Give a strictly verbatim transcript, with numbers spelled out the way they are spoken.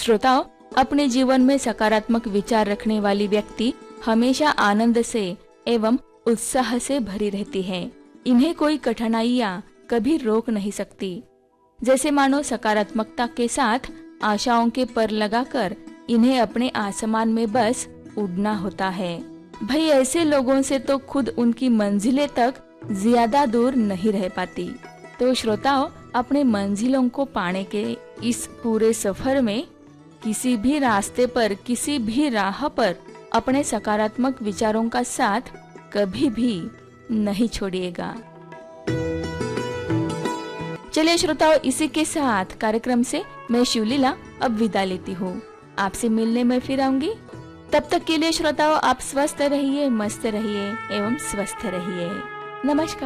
श्रोताओं, अपने जीवन में सकारात्मक विचार रखने वाली व्यक्ति हमेशा आनंद से एवं उत्साह से भरी रहती है। इन्हें कोई कठिनाइयाँ कभी रोक नहीं सकती। जैसे मानो सकारात्मकता के साथ आशाओं के पर लगाकर इन्हें अपने आसमान में बस उड़ना होता है। भाई ऐसे लोगों से तो खुद उनकी मंजिलें तक ज्यादा दूर नहीं रह पाती। तो श्रोताओं, अपने मंजिलों को पाने के इस पूरे सफर में किसी भी रास्ते पर, किसी भी राह पर अपने सकारात्मक विचारों का साथ कभी भी नहीं छोड़िएगा। चलिए श्रोताओं, इसी के साथ कार्यक्रम से मैं शिवलीला अब विदा लेती हूँ। आपसे मिलने में फिर आऊंगी। तब तक के लिए श्रोताओं, आप स्वस्थ रहिए, मस्त रहिए एवं स्वस्थ रहिए। नमस्कार।